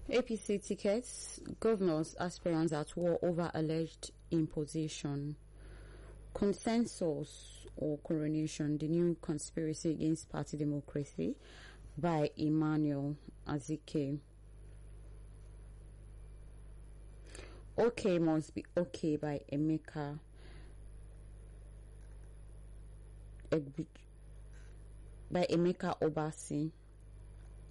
APC tickets, governors aspirants at war over alleged imposition. Consensus or coronation, the new conspiracy against party democracy by Emmanuel Azike. Okay must be okay by Emeka Obasi.